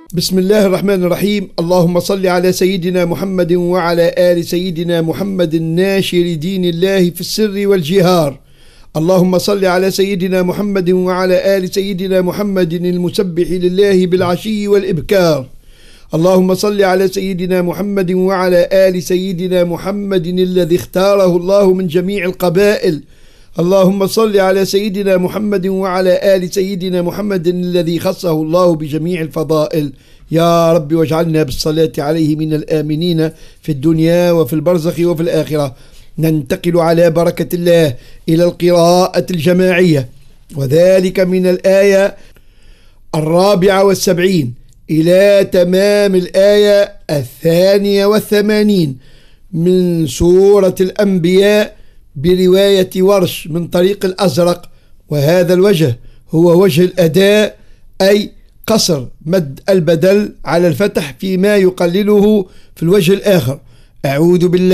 بسم الله الرحمن الرحيم. اللهم صل على سيدنا محمد وعلى آل سيدنا محمد ناشر دين الله في السر والجهار. اللهم صل على سيدنا محمد وعلى آل سيدنا محمد المسبح لله بالعشي والإبكار. اللهم صل على سيدنا محمد وعلى آل سيدنا محمد الذي اختاره الله من جميع القبائل. اللهم صل على سيدنا محمد وعلى آل سيدنا محمد الذي خصه الله بجميع الفضائل. يا رب واجعلنا بالصلاة عليه من الآمنين في الدنيا وفي البرزخ وفي الآخرة. ننتقل على بركة الله إلى القراءة الجماعية، وذلك من الآية 74 إلى تمام الآية 82 من سورة الأنبياء برواية ورش من طريق الأزرق، وهذا الوجه هو وجه الأداء، أي قصر مد البدل على الفتح فيما يقلله في الوجه الآخر. أعوذ بالله